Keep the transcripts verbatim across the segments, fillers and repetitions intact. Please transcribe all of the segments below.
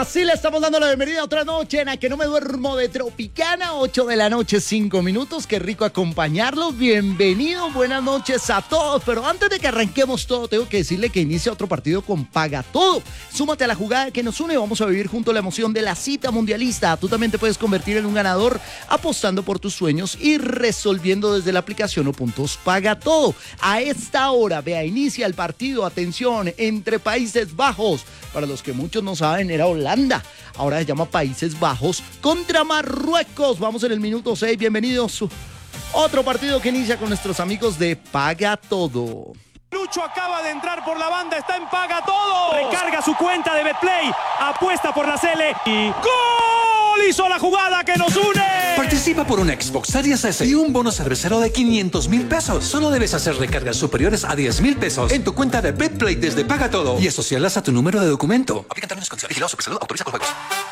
Así le estamos dando la bienvenida a otra noche en la que no me duermo de Tropicana, ocho de la noche, cinco minutos. Qué rico acompañarlos. Bienvenidos, buenas noches a todos. Pero antes de que arranquemos todo, tengo que decirle que inicia otro partido con Paga Todo. Súmate a la jugada que nos une. Vamos a vivir junto la emoción de la cita mundialista. Tú también te puedes convertir en un ganador apostando por tus sueños y resolviendo desde la aplicación o puntos Paga Todo. A esta hora, vea, inicia el partido, atención, entre Países Bajos. Para los que muchos no saben, era Holanda. Ahora se llama Países Bajos contra Marruecos. Vamos en el minuto seis. Bienvenidos. Otro partido que inicia con nuestros amigos de Paga Todo. Lucho acaba de entrar por la banda, está en Paga Todo. Recarga su cuenta de Betplay, apuesta por la Cele y ¡gol! Hizo la jugada que nos une. Participa por un Xbox Series S y un bono cervecero de quinientos mil pesos. Solo debes hacer recargas superiores a diez mil pesos en tu cuenta de Betplay desde Paga Todo y asociarlas a tu número de documento. Aplican términos y condiciones. Vigilado Supersalud. Autoriza con juegos.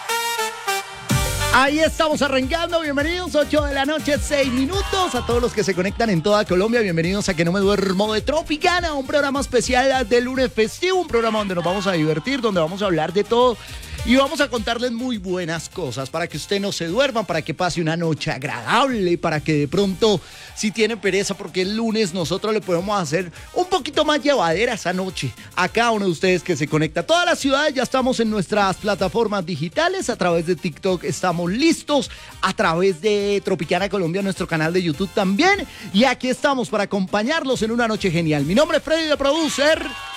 Ahí estamos arrancando, bienvenidos, ocho de la noche, seis minutos, a todos los que se conectan en toda Colombia, bienvenidos a Que No Me Duermo de Tropicana, un programa especial de lunes festivo, un programa donde nos vamos a divertir, donde vamos a hablar de todo y vamos a contarles muy buenas cosas para que usted no se duerma, para que pase una noche agradable, para que de pronto, si tiene pereza, porque el lunes nosotros le podemos hacer un poquito más llevadera esa noche a cada uno de ustedes que se conecta. Todas las ciudades ya estamos en nuestras plataformas digitales, a través de TikTok estamos listos, a través de Tropicana Colombia, nuestro canal de YouTube también, y aquí estamos para acompañarlos en una noche genial. Mi nombre es Freddy, de Producer,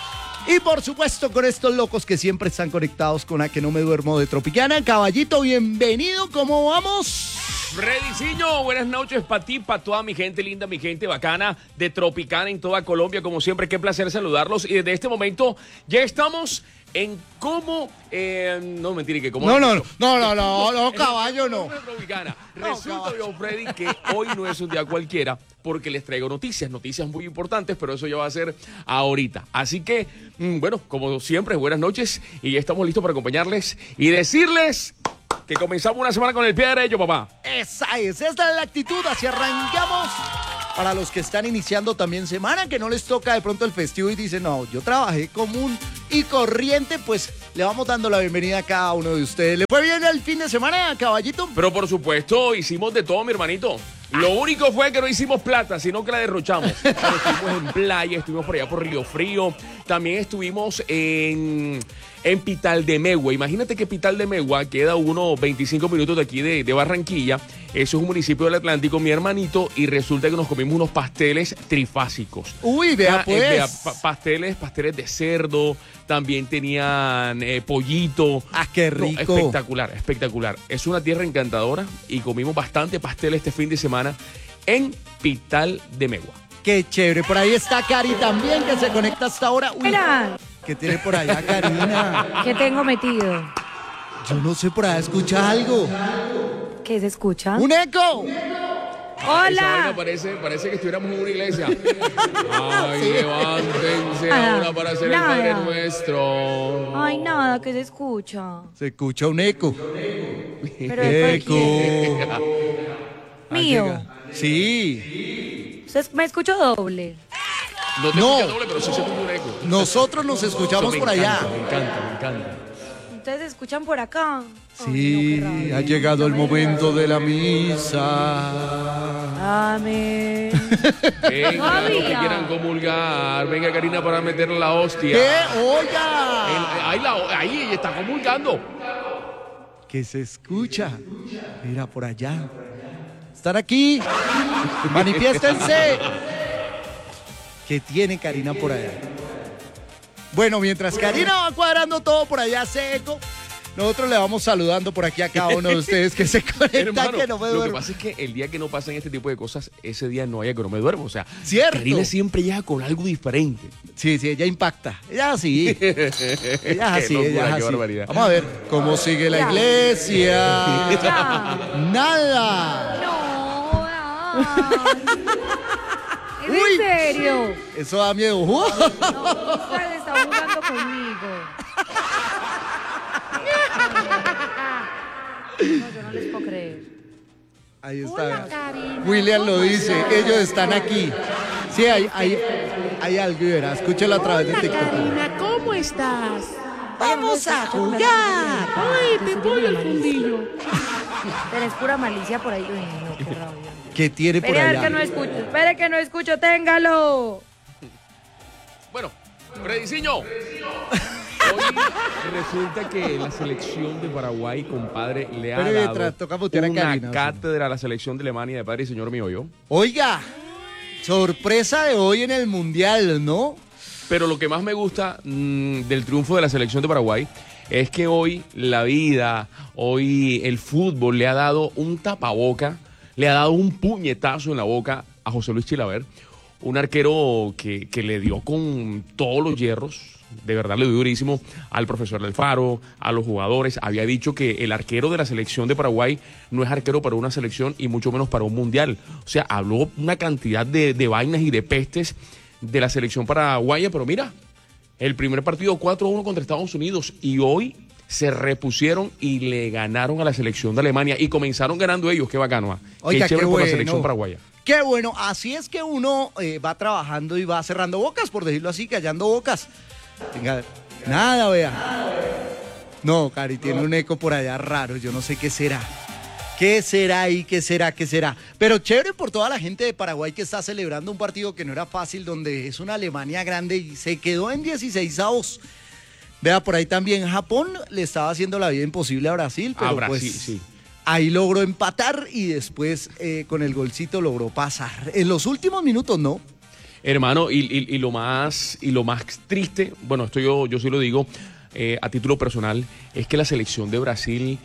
y por supuesto con estos locos que siempre están conectados con A Que No Me Duermo de Tropicana. Caballito, bienvenido, ¿cómo vamos? Frediciño, buenas noches para ti, para toda mi gente linda, mi gente bacana de Tropicana en toda Colombia. Como siempre, qué placer saludarlos. Y desde este momento ya estamos en cómo... Eh, no, mentira, que cómo... No, no, no, no, no, no, no, caballo, no. Resulta, yo, Freddy, que hoy no es un día cualquiera porque les traigo noticias, noticias muy importantes, pero eso ya va a ser ahorita. Así que, bueno, como siempre, buenas noches y ya estamos listos para acompañarles y decirles que comenzamos una semana con el pie derecho, papá. Esa es, esta es la actitud, así arrancamos. Para los que están iniciando también semana, que no les toca de pronto el festivo y dicen, no, yo trabajé común y corriente, pues le vamos dando la bienvenida a cada uno de ustedes. ¿Le fue bien el fin de semana, caballito? Pero por supuesto, hicimos de todo, mi hermanito. Lo único fue que no hicimos plata, sino que la derrochamos. Pero estuvimos en playa, estuvimos por allá por Río Frío, también estuvimos en... en Pital de Megua. Imagínate que Pital de Megua queda a unos veinticinco minutos de aquí de, de Barranquilla. Eso es un municipio del Atlántico, mi hermanito, y resulta que nos comimos unos pasteles trifásicos. Uy, vea ah, pues. Eh, vea, pa pasteles, pasteles de cerdo, también tenían eh, pollito. Ah, qué rico. No, espectacular, espectacular. Es una tierra encantadora y comimos bastante pastel este fin de semana en Pital de Megua. Qué chévere. Por ahí está Cari también, que se conecta hasta ahora. Uy, ¿qué tiene por allá, Karina? ¿Qué tengo metido? Yo no sé, por allá escucha algo. ¿Qué se escucha? ¡Un eco! Esa ¡Hola! vaina parece, parece que estuviéramos en una iglesia. Ay, Sí. levántense Ah, ahora para hacer nada. el Padre Nuestro. Ay, nada, ¿qué se escucha? Se escucha un eco. Pero ¿de Eco. quién? Mío. Sí. ¿Usted me escucho doble? No te No. escucha doble, pero sí se escucha un eco. Nosotros nos escuchamos Eso me por allá. encanta, Me encanta, me encanta. ¿Ustedes se escuchan por acá? Ay, Sí, no, qué rabia. ha llegado el momento de la misa. Amén. Venga, los que Todavía. quieran comulgar. Venga, Karina, para meter la hostia. ¿Qué? El- ¡Oiga! ahí, la- ahí ella está comulgando. Que se escucha. Mira, por allá. Están aquí. Manifiéstense. ¿Qué tiene Karina por allá? Bueno, mientras Karina va cuadrando todo por allá seco, nosotros le vamos saludando por aquí a cada uno de ustedes que se conectan, Hermano, que no me lo que duermo. pasa es que el día que no pasan este tipo de cosas, ese día no haya que no me duermo. O sea, Cierto. Karina siempre llega con algo diferente. Sí, sí, ella impacta. Ella sí. Ella es Qué así, locura, ella es qué así. barbaridad. Vamos a ver cómo sigue la Ya. iglesia. Ya. Nada. No, ay. ¿Es Uy. en serio? Eso da miedo. No, usted está jugando conmigo. No, yo no les puedo creer. Ahí está. Hola, Karina. William lo dice. Ellos están aquí. Sí, hay, hay, hay algo, y verá. Escúchalo a través de TikTok. Karina, ¿cómo estás? ¡Vamos a jugar! Pipollo el fundillo. Tenés pura malicia por ahí. Uy, no, qué rabia. ¿Qué tiene por Espere a ver allá? que no escucho, espere que no escucho, téngalo. Bueno, Frediciño. Hoy resulta que la selección de Paraguay, compadre, le ha Pero dado mientras toca putear a una Karina, cátedra a la selección de Alemania de padre y señor mío yo. Oiga, sorpresa de hoy en el Mundial, ¿no? Pero lo que más me gusta mmm, del triunfo de la selección de Paraguay es que hoy la vida, hoy el fútbol le ha dado un tapaboca, le ha dado un puñetazo en la boca a José Luis Chilaver, un arquero que, que le dio con todos los hierros, de verdad le dio durísimo al profesor Alfaro, a los jugadores. Había dicho que el arquero de la selección de Paraguay no es arquero para una selección y mucho menos para un mundial. O sea, habló una cantidad de, de vainas y de pestes de la selección paraguaya, pero mira, el primer partido cuatro a uno contra Estados Unidos y hoy se repusieron y le ganaron a la selección de Alemania y comenzaron ganando ellos. Qué bacano, ¿eh? Oiga, qué chévere qué por la bueno. selección paraguaya. Qué bueno, así es que uno eh, va trabajando y va cerrando bocas, por decirlo así, callando bocas. Venga, nada, vea. No, Cari, tiene un eco por allá raro, yo no sé qué será. ¿Qué será ahí? ¿Qué será? ¿Qué será? Pero chévere por toda la gente de Paraguay que está celebrando un partido que no era fácil, donde es una Alemania grande y se quedó en dieciséis a dos. Vea, por ahí también Japón le estaba haciendo la vida imposible a Brasil, pero A Brasil, pues sí. ahí logró empatar y después eh, con el golcito logró pasar. En los últimos minutos, ¿no? Hermano, y, y- y lo más y lo más triste, bueno, esto yo, yo sí lo digo eh, a título personal, es que la selección de Brasil,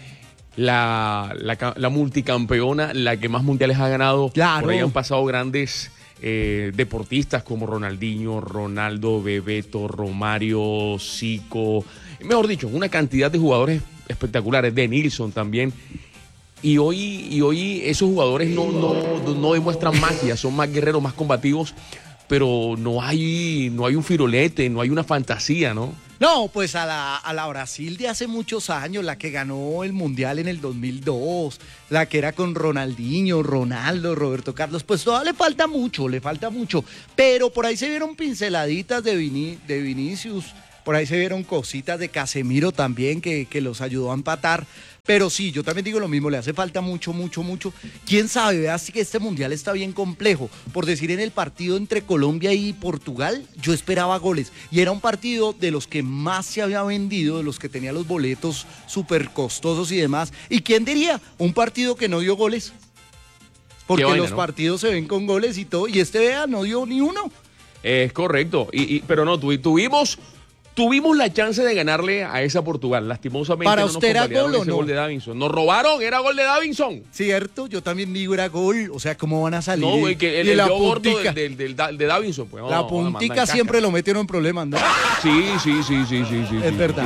la, la, ca- la multicampeona, la que más mundiales ha ganado, Claro. por ahí han pasado grandes eh, deportistas como Ronaldinho, Ronaldo, Bebeto, Romario, Zico, mejor dicho, una cantidad de jugadores espectaculares, de Nilsson también. Y hoy, y hoy esos jugadores no, no, no demuestran magia, son más guerreros, más combativos, pero no hay, no hay un firolete, no hay una fantasía, ¿no? No, pues a la, a la Brasil de hace muchos años, la que ganó el Mundial en el dos mil dos, la que era con Ronaldinho, Ronaldo, Roberto Carlos, pues todavía le falta mucho, le falta mucho. Pero por ahí se vieron pinceladitas de, Vini- de Vinicius, por ahí se vieron cositas de Casemiro también que, que los ayudó a empatar. Pero sí, yo también digo lo mismo, le hace falta mucho, mucho, mucho. ¿Quién sabe? Vea, sí que este Mundial está bien complejo. Por decir, en el partido entre Colombia y Portugal, yo esperaba goles. Y era un partido de los que más se había vendido, de los que tenía los boletos súper costosos y demás. ¿Y quién diría? Un partido que no dio goles. Porque vaina, los ¿no? partidos se ven con goles y todo. Y este, vea, no dio ni uno. Es correcto, y, y- pero no, tuvi- tuvimos, tuvimos la chance de ganarle a esa Portugal, lastimosamente. ¿Para no nos usted era convalidaron gol o ese no? gol de Davinson. Nos robaron, era gol de Davinson. ¿Cierto? Yo también digo era gol. O sea, ¿cómo van a salir? No, Y- güey, que el, y el la yo gordo puntica. del, del, del- de Davinson. Pues, no, La no, manda puntica en siempre caca. lo metieron en problemas, ¿no? Sí, sí, sí, sí, sí, sí. Es sí. verdad.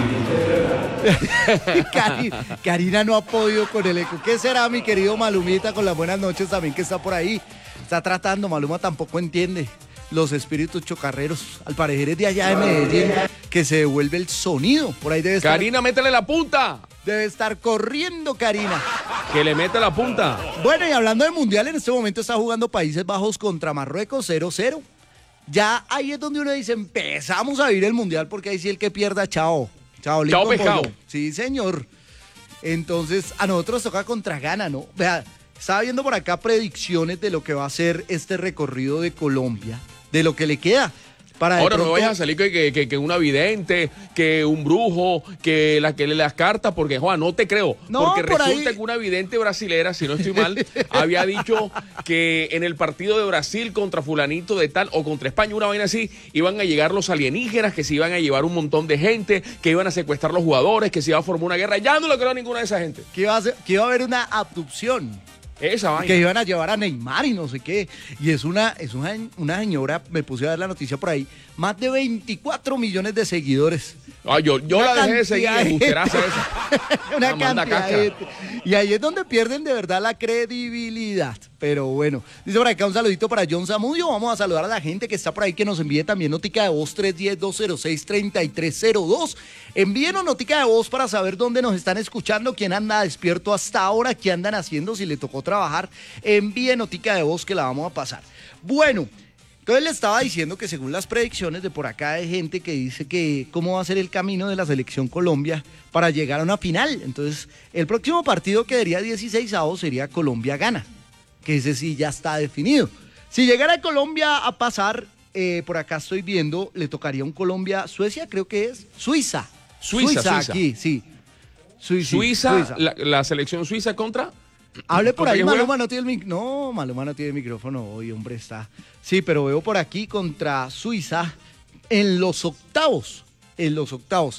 Cari- Karina no ha podido con el eco. ¿Qué será, mi querido Malumita, con las buenas noches también que está por ahí? Está tratando, Maluma tampoco entiende los espíritus chocarreros. Al parecer es de allá de Medellín que se devuelve el sonido. Por ahí debe estar, Karina, métele la punta. debe estar corriendo, Karina. Que le mete la punta. Bueno, y hablando de mundial, en este momento está jugando Países Bajos contra Marruecos cero cero. Ya ahí es donde uno dice, empezamos a vivir el mundial, porque ahí sí el que pierda, chao. Chao, Chao, Lincoln pescado. Pollo. Sí, señor. Entonces, a nosotros toca contra Ghana, ¿no? Vea, estaba viendo por acá predicciones de lo que va a ser este recorrido de Colombia, de lo que le queda. Para de Ahora no pronto- vayas a salir que, que, que, que una vidente, que un brujo, que la que lee las cartas, porque, Juan, no te creo. No, porque por resulta ahí- que una vidente brasilera, si no estoy mal, había dicho que en el partido de Brasil contra fulanito de tal, o contra España, una vaina así, iban a llegar los alienígenas, que se iban a llevar un montón de gente, que iban a secuestrar los jugadores, que se iba a formar una guerra. Ya no lo creo a ninguna de esa gente. que iba a, ser- que iba a haber una abducción. Esa vaina. Que iban a llevar a Neymar y no sé qué. Y es una, es una, una señora, me puse a ver la noticia por ahí, más de veinticuatro millones de seguidores. Ay, yo yo Una la dejé de seguir, cantidad de- embusteraza esa. Una La manda cantidad caca. de gente. Y ahí es donde pierden de verdad la credibilidad. Pero bueno, dice por acá un saludito para John Zamudio. Vamos a saludar a la gente que está por ahí, que nos envíe también notica de voz tres uno cero, dos cero seis, tres tres cero dos. Envíenos notica de voz para saber dónde nos están escuchando, quién anda despierto hasta ahora, qué andan haciendo, si le tocó trabajar. Envíe notica de voz que la vamos a pasar. Bueno, Entonces le estaba diciendo que según las predicciones de por acá hay gente que dice que cómo va a ser el camino de la selección Colombia para llegar a una final. Entonces el próximo partido que daría dieciseisavo sería Colombia-Ghana, que ese sí ya está definido. Si llegara Colombia a pasar, eh, por acá estoy viendo, le tocaría un Colombia-Suecia, creo que es Suiza. Suiza, Suiza, Suiza. aquí, sí. Suiza, Suiza, Suiza. La, la selección suiza contra... Hable por ¿Contra ahí, quién juega? Maluma no tiene el mic- No, Maluma no tiene micrófono hoy, hombre, está. Sí, pero veo por aquí contra Suiza en los octavos. En los octavos.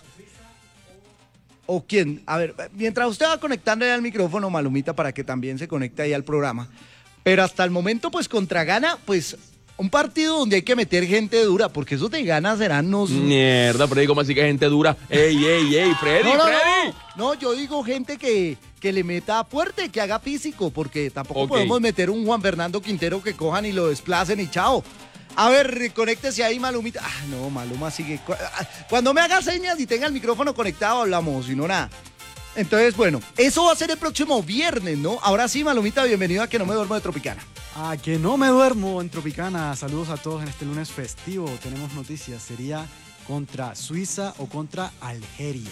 ¿O quién? A ver, mientras usted va conectando ahí al micrófono, Malumita, para que también se conecte ahí al programa. Pero hasta el momento, pues contra Ghana, pues un partido donde hay que meter gente dura, porque esos de Ghana serán unos... Mierda, Freddy, ¿cómo así que gente dura? ¡Ey, ey, ey, Freddy, No, no, Freddy! no, no, yo digo gente que, que le meta fuerte, que haga físico, porque tampoco Ok. podemos meter un Juan Fernando Quintero que cojan y lo desplacen y chao. A ver, conéctese ahí, Malumita. Ah, no, Maluma sigue. Cu- ah, Cuando me haga señas y tenga el micrófono conectado, hablamos, si no, nada. Entonces, bueno, eso va a ser el próximo viernes, ¿no? Ahora sí, Malumita, bienvenido a Que No Me Duermo de Tropicana. A que no me duermo en Tropicana. Saludos a todos en este lunes festivo. Tenemos noticias. Sería contra Suiza o contra Algeria.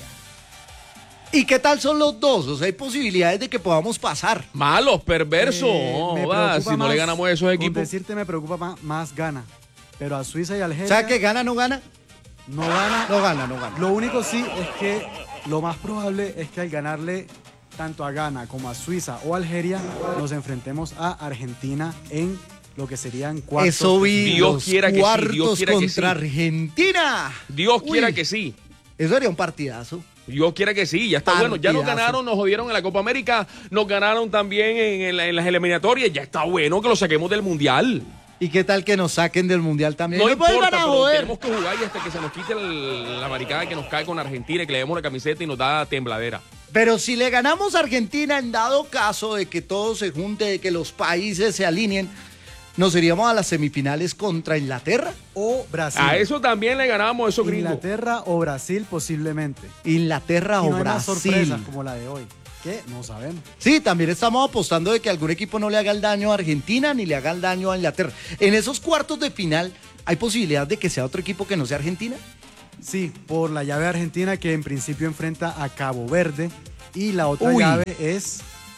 ¿Y qué tal son los dos? O sea, hay posibilidades de que podamos pasar. Malos, perversos. Eh, no, me va, preocupa si no le más- ganamos a esos con equipos. decirte me preocupa más, más gana. Pero a Suiza y Algeria O sea, que gana, no gana. no gana. No gana, no gana. Lo único sí es que lo más probable es que al ganarle tanto a Ghana como a Suiza o Algeria nos enfrentemos a Argentina en lo que serían cuartos. Eso vi Dios los quiera que sí, cuartos Dios quiera que contra sí. Argentina. Dios Uy, quiera que sí. Eso sería un partidazo. Dios quiera que sí, ya está bueno. Ya nos Partidazo. ganaron, nos jodieron en la Copa América, nos ganaron también en, en la- en las eliminatorias. Ya está bueno que lo saquemos del Mundial. ¿Y qué tal que nos saquen del Mundial también? No Nos vuelvan importa, a pero joder. tenemos que jugar y hasta que se nos quite el- la maricada que nos cae con Argentina y que le demos la camiseta y nos da tembladera. Pero si le ganamos a Argentina, en dado caso de que todo se junte, de que los países se alineen, ¿nos iríamos a las semifinales contra Inglaterra? O Brasil. A eso también le ganamos a esos gringos. Inglaterra o Brasil posiblemente. Inglaterra Y o no hay más Brasil. sorpresas como la de hoy. Que no sabemos. Sí, también estamos apostando de que algún equipo no le haga el daño a Argentina ni le haga el daño a Inglaterra. En esos cuartos de final, ¿hay posibilidad de que sea otro equipo que no sea Argentina? Sí, por la llave argentina que en principio enfrenta a Cabo Verde. Y la otra Uy. llave es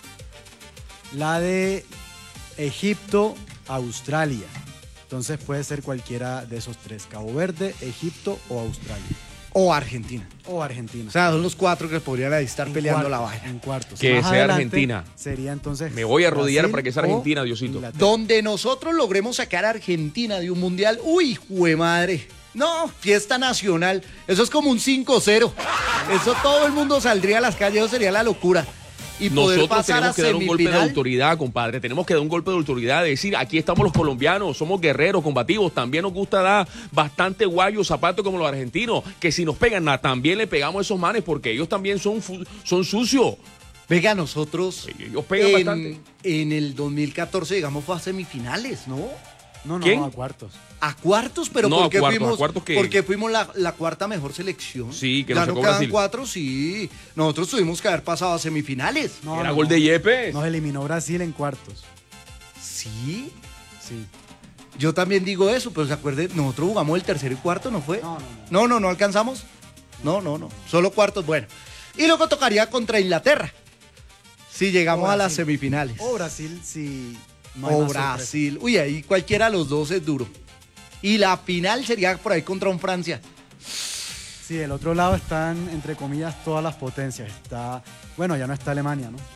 la de Egipto, Australia. Entonces puede ser cualquiera de esos tres. Cabo Verde, Egipto o Australia. O Argentina. O Argentina. O sea, son los cuatro que podrían ahí estar En peleando la cuartos, vaina. En cuartos. Que Más sea adelante Argentina. Sería entonces. Me voy a arrodillar Brasil para que sea o Argentina, Diosito. Inglaterra. Donde nosotros logremos sacar a Argentina de un mundial, uy, jue madre. No, fiesta nacional. Eso es como un cinco cero. Eso todo el mundo saldría a las calles, eso sería la locura. Y poder Nosotros pasar tenemos a que dar un golpe de semifinal. autoridad, compadre. Tenemos que dar un golpe de autoridad, de decir, aquí estamos los colombianos, somos guerreros, combativos. También nos gusta dar bastante guayo, zapatos como los argentinos, que si nos pegan, na, también le pegamos a esos manes, porque ellos también son, fu- son sucios. Venga, nosotros Ellos pegan en, bastante. en el dos mil catorce, digamos, fue a semifinales, ¿no? No, no, ¿Quién? a cuartos. A cuartos, pero No, ¿por a qué cuartos, fuimos, ¿a cuartos qué? porque fuimos la, la cuarta mejor selección? Sí, que ya nos no sacó quedan Brasil. cuatro, sí. Nosotros tuvimos que haber pasado a semifinales. No, Era no, gol no. de Yepes. Nos eliminó Brasil en cuartos. Sí. Sí. Yo también digo eso, pero se acuerden, nosotros jugamos el tercero y cuarto, ¿no fue? No, no, No, no, no alcanzamos. No, no, no. Solo cuartos, bueno. Y luego tocaría contra Inglaterra. Si llegamos O a las Brasil. semifinales. O Brasil si no hay O más sorpresa. Brasil. Uy, ahí cualquiera de los dos es duro. Y la final sería por ahí contra un Francia. Sí, del otro lado están, entre comillas, todas las potencias. Está, bueno, ya no está Alemania, ¿no?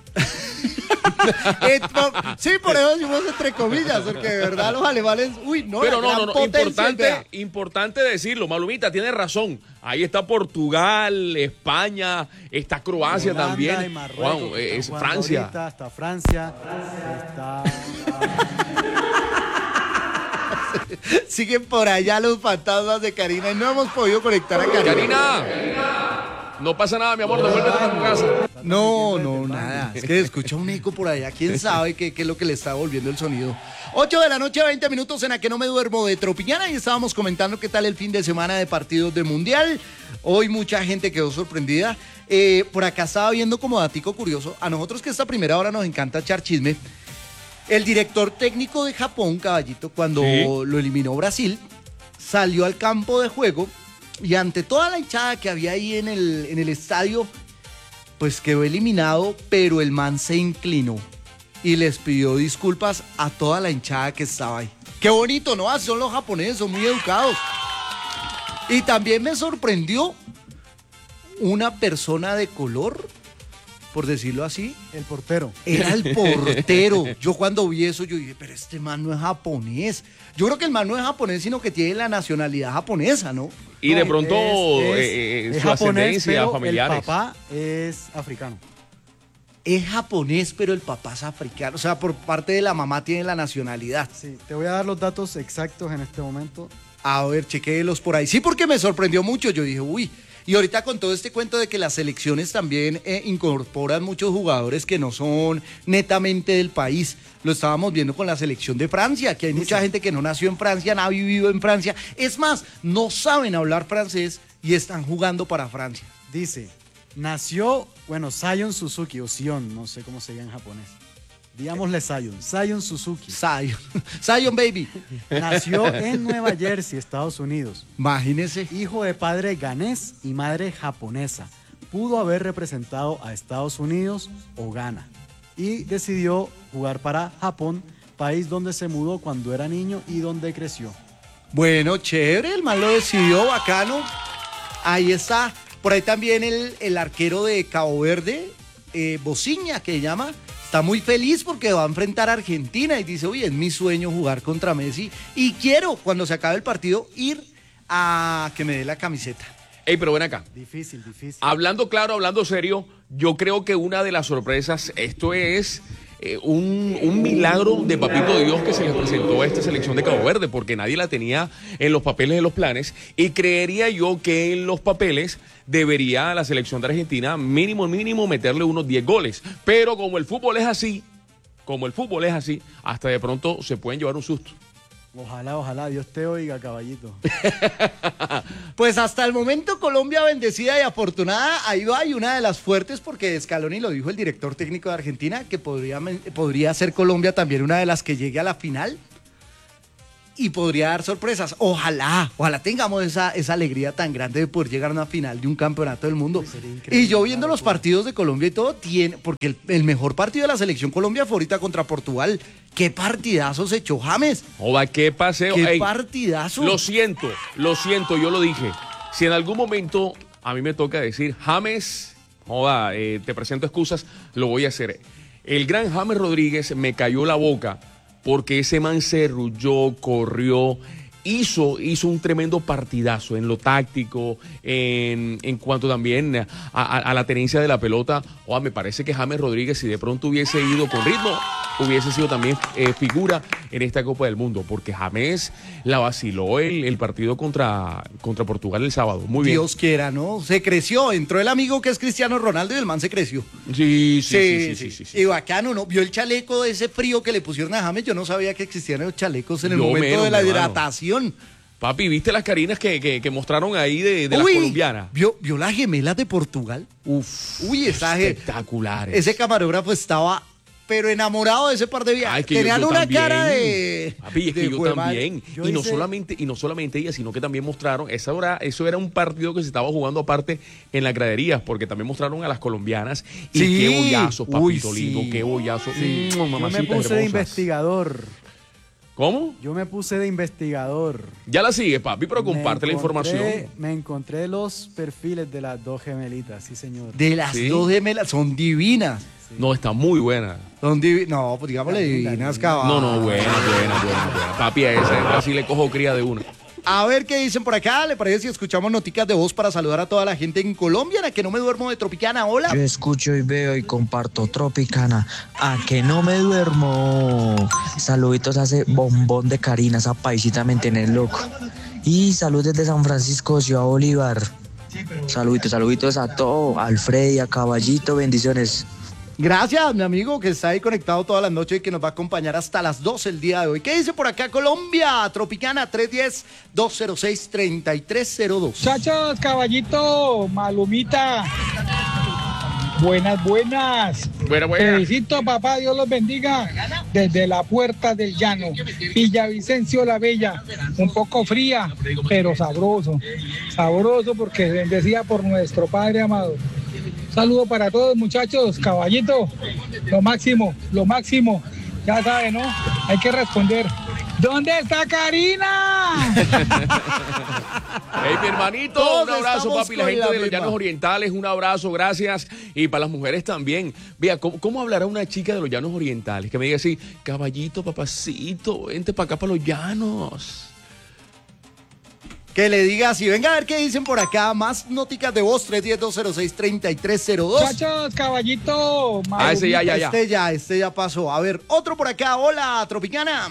Eh, por- sí, por eso decimos entre comillas, porque de verdad los alemanes, uy, no, Pero la no, gran no, no, potencia, importante, vea. importante decirlo, Malumita, tiene razón. Ahí está Portugal, España, está Croacia Holanda también. y Marruecos, Wow, que están es jugando Francia. ahorita, está Francia, está... Siguen por allá los fantasmas de Karina y no hemos podido conectar a Karina. Karina, no pasa nada, mi amor, devuélvete a tu casa. No, no, nada. Es que escucha un eco por allá. ¿Quién sabe qué, qué es lo que le está volviendo el sonido? ocho de la noche, veinte minutos en A Que No Me Duermo de Tropicana. Y estábamos comentando qué tal el fin de semana de partidos de Mundial. Hoy mucha gente quedó sorprendida. Eh, por acá estaba viendo como datico curioso. A nosotros que esta primera hora nos encanta echar chisme. El director técnico de Japón, Caballito, cuando Sí. lo eliminó Brasil, salió al campo de juego y ante toda la hinchada que había ahí en el, en el estadio, pues quedó eliminado, pero el man se inclinó y les pidió disculpas a toda la hinchada que estaba ahí. Qué bonito, ¿no? Así son los japoneses, son muy educados. Y también me sorprendió una persona de color, por decirlo así. El portero. Era el portero. Yo cuando vi eso, yo dije, pero este man no es japonés. Yo creo que el man no es japonés, sino que tiene la nacionalidad japonesa, ¿no? Y de No, pronto es- es- eh, eh, es su japonés, ascendencia pero familiares. el papá es africano. Es japonés, pero el papá es africano. O sea, por parte de la mamá tiene la nacionalidad. Sí, te voy a dar los datos exactos en este momento. A ver, chequéelos por ahí. Sí, porque me sorprendió mucho. Yo dije, uy. Y ahorita con todo este cuento de que las selecciones también eh, incorporan muchos jugadores que no son netamente del país. Lo estábamos viendo con la selección de Francia, que hay mucha gente que no nació en Francia, no ha vivido en Francia. Es más, no saben hablar francés y están jugando para Francia. Dice, nació, bueno, Sion Suzuki, o Sion, no sé cómo se diga en japonés. Digámosle Sion, Sion Suzuki. Zion. Zion, baby. Nació en Nueva Jersey, Estados Unidos. Imagínese. Hijo de padre ganés y madre japonesa. Pudo haber representado a Estados Unidos o Ghana. Y decidió jugar para Japón, país donde se mudó cuando era niño y donde creció. Bueno, chévere, el man lo decidió, bacano. Ahí está. Por ahí también el, el arquero de Cabo Verde, eh, Bociña, que llama, está muy feliz porque va a enfrentar a Argentina y dice, oye, es mi sueño jugar contra Messi y quiero, cuando se acabe el partido, ir a que me dé la camiseta. Ey, pero ven acá. Difícil, difícil. Hablando claro, hablando serio, yo creo que una de las sorpresas, esto es eh, un, un milagro de Papito Dios que se les presentó a esta selección de Cabo Verde, porque nadie la tenía en los papeles de los planes, y creería yo que en los papeles debería la selección de Argentina mínimo, mínimo meterle unos diez goles. Pero como el fútbol es así, como el fútbol es así, hasta de pronto se pueden llevar un susto. Ojalá, ojalá, Dios te oiga, caballito. Pues hasta el momento Colombia bendecida y afortunada, ahí va, y una de las fuertes, porque Scaloni lo dijo el director técnico de Argentina, que podría, podría ser Colombia también una de las que llegue a la final y podría dar sorpresas. Ojalá, ojalá tengamos esa, esa alegría tan grande de poder llegar a una final de un campeonato del mundo. Uy, sería increíble, Y yo viendo una los locura. partidos de Colombia y todo, tiene, porque el, el mejor partido de la selección Colombia fue ahorita contra Portugal. ¡Qué partidazo se echó James! Joda, qué paseo. ¡Qué Ey, partidazo! Lo siento, lo siento, yo lo dije. Si en algún momento a mí me toca decir, James, joda, eh, te presento excusas, lo voy a hacer. El gran James Rodríguez me cayó la boca porque ese man se rulló, corrió, hizo, hizo un tremendo partidazo en lo táctico, en, en cuanto también a, a- a la tenencia de la pelota. Joda, me parece que James Rodríguez, si de pronto hubiese ido con ritmo, hubiese sido también eh, figura en esta Copa del Mundo, porque James la vaciló el, el partido contra, contra Portugal el sábado. Muy bien. Dios quiera, ¿no? Se creció, entró el amigo que es Cristiano Ronaldo y el man se creció. Sí, sí, sí, sí, sí, sí, sí. Y bacano, ¿no? Vio el chaleco de ese frío que le pusieron a James. Yo no sabía que existían los chalecos en el Yo momento menos, de la mi hermano. hidratación. Papi, ¿viste las carinas que, que, que mostraron ahí de, de las Uy, colombianas? ¿Vio, vio las gemelas de Portugal? Uf, Uy, esa ge- espectaculares. Ese camarógrafo estaba, pero enamorado de ese par de Ay, viajes. que yo- Tenían yo una también. cara de. Papi, es que de yo juemadre. también. Yo y, no hice- solamente, y no solamente ella, sino que también mostraron, esa hora, eso era un partido que se estaba jugando aparte en las graderías, porque también mostraron a las colombianas. Y Sí. qué bollazos, papito Uy, sí. lindo, qué bollazos. Mm, Yo me mamacitas puse de hermosas. investigador. ¿Cómo? Yo me puse de investigador. Ya la sigue, papi, pero Me comparte la encontré- información. Me encontré los perfiles de las dos gemelitas, sí, señor. De las Sí. dos gemelas, son divinas. No, está muy buena. Son divinas. No, pues digámosle Linda, divinas, linda. caballo. No, no, buena, buena, buena, buena. Papi, a esa así le cojo cría de una. A ver qué dicen por acá. ¿Le parece si escuchamos noticas de voz para saludar a toda la gente en Colombia? La que no me duermo de Tropicana. Hola. Yo escucho y veo y comparto Tropicana. A que no me duermo. Saluditos a ese bombón de Karina, esa paisita me tiene loco. Y saludos desde San Francisco, Ciudad Bolívar. Saluditos, saluditos a todo, a Alfredi, a Caballito, bendiciones. Gracias, mi amigo, que está ahí conectado todas las noches y que nos va a acompañar hasta las doce el día de hoy. ¿Qué dice por acá Colombia? Tropicana tres uno cero, dos cero seis, tres tres cero dos. Muchachos, caballito, Malumita. Buenas, buenas. Buena, buena. Felicito, papá, Dios los bendiga. Desde la Puerta del Llano, Villavicencio la Bella. Un poco fría, pero sabroso. Sabroso porque bendecida por nuestro Padre amado. Un saludo para todos, muchachos. Caballito, lo máximo, lo máximo. Ya saben, ¿no? Hay que responder. ¿Dónde está Karina? Hey, mi hermanito, Todos un abrazo, estamos papi. La con gente la de los misma. Llanos Orientales, un abrazo, gracias. Y para las mujeres también. Vea, ¿cómo, cómo hablará una chica de los Llanos Orientales? Que me diga así, caballito, papacito, vente para acá, para los Llanos. Que le diga así. Venga a ver qué dicen por acá. Más noticas de voz, tres uno cero, dos cero seis, tres tres cero dos. Muchachos, caballito. Ah, ese ya, ya, ya. Este ya, este ya pasó. A ver, otro por acá. Hola, Tropicana.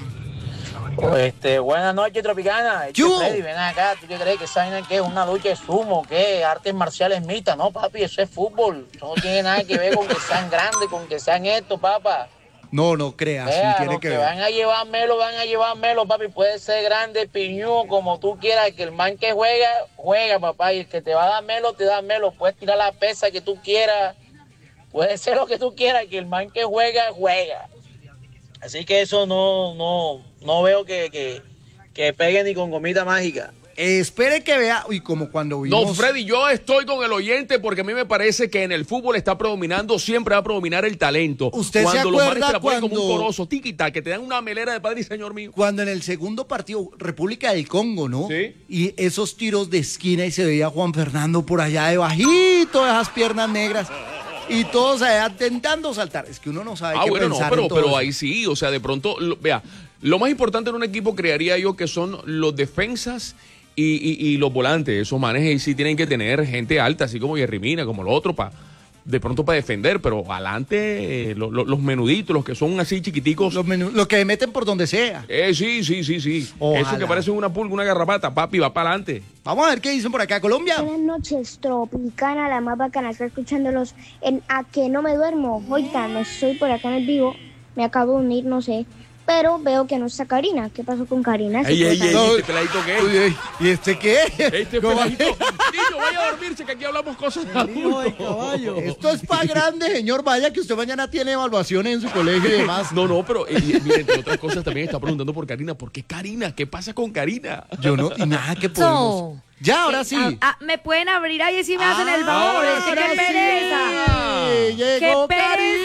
Este, buenas noches, Tropicana. ¿Qué hubo? Freddy, ven acá. ¿Tú qué crees que esa vaina que es una lucha de sumo? ¿Qué? Artes marciales mixtas. No, papi, eso es fútbol. Eso no tiene nada que ver con que sean grandes, con que sean esto, papá. No, no creas, sí Vea, tiene los que que ver. van a llevármelo, van a llevármelo, papi. Puede ser grande, piñudo, como tú quieras. Que el man que juega, juega, papá. Y el que te va a dar melo, te da melo. Puedes tirar la pesa que tú quieras. Puede ser lo que tú quieras. Que el man que juega, juega. Así que eso no, no, no veo que, que, que pegue ni con gomita mágica. Eh, espere que vea, y como cuando vimos... No, Freddy, yo estoy con el oyente porque a mí me parece que en el fútbol está predominando, siempre va a predominar el talento. ¿Usted se cuando los manes acuerda te la ponen como un cuando- corozo, tiquita, que te dan una melera de padre y señor mío. Cuando en el segundo partido, República del Congo, ¿no? Sí. Y esos tiros de esquina y se veía a Juan Fernando por allá de bajito, esas piernas negras. Y todos allá intentando saltar. Es que uno no sabe Ah, qué bueno, no, pensar pero, en todo pero eso. ahí sí, o sea, de pronto, lo- vea, lo más importante en un equipo crearía yo que son los defensas y, y- y los volantes. Esos manes ahí sí tienen que tener gente alta, así como Jerry Mina, como lo otro, para de pronto para defender, pero adelante eh, lo- lo- los menuditos, los que son así chiquiticos. Los menú- lo que meten por donde sea. Eh, sí, sí, sí, sí. Ojalá. Eso que parece una pulga, una garrapata, papi, va para adelante. Vamos a ver qué dicen por acá, Colombia. Buenas noches, Tropicana, la más bacana. Estoy escuchándolos en A Que No Me Duermo. Oigan, no estoy por acá en el vivo. Me acabo de unir, no sé. Pero veo que no está Karina. ¿Qué pasó con Karina? ¿Se Ey, puede ey, ey, saber? ¿este peladito qué? Uy, uy, ¿y este qué? Este ¿Cómo? peladito. Niño, vaya a dormirse, que aquí hablamos cosas de Hijo de adultos. caballo. Esto es para grande, señor. Vaya que usted mañana tiene evaluaciones en su colegio y demás. No, no, pero eh, mire, entre otras cosas también está preguntando por Karina. ¿Por qué Karina? ¿Qué pasa con Karina? Yo no, y nada que podemos. No. Ya, ahora Eh, sí. ah, ah, me pueden abrir ahí si me hacen el favor. Ahora Es que qué sí. pereza. Llegó Qué pereza.